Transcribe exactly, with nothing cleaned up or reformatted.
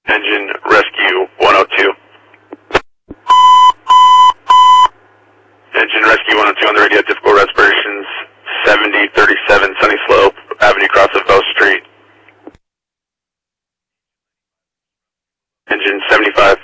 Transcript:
Engine Rescue one oh two. Engine Rescue one oh two on the radio, typical respirations, seventy thirty-seven Sunny Slope, Avenue Cross of Bell Street. Engine seventy-five.